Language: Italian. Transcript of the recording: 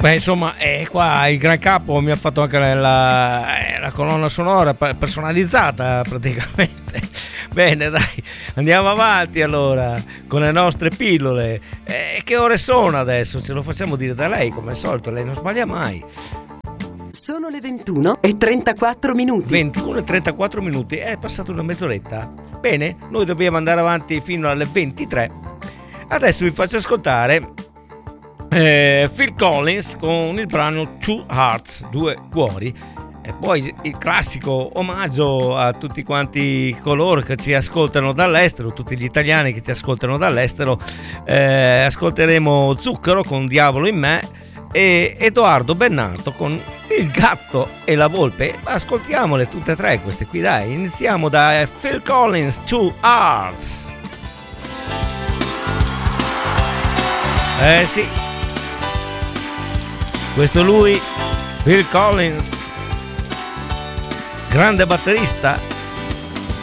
Beh, insomma, qua il Gran Capo mi ha fatto anche la colonna sonora personalizzata praticamente. Bene, dai, andiamo avanti allora con le nostre pillole. Che ore sono adesso? Ce lo facciamo dire da lei, come al solito, lei non sbaglia mai. Sono le 21:34 minuti. 21:34 minuti, è passata una mezz'oretta. Bene, noi dobbiamo andare avanti fino alle 23. Adesso vi faccio ascoltare Phil Collins con il brano Two Hearts, due cuori, e poi il classico omaggio a tutti quanti coloro che ci ascoltano dall'estero, tutti gli italiani che ci ascoltano dall'estero. Ascolteremo Zucchero con Diavolo in me e Edoardo Bennato con Il gatto e la volpe. Ascoltiamole tutte e tre queste qui, dai. Iniziamo da Phil Collins, Two Hearts. Sì, questo lui, Phil Collins, grande batterista.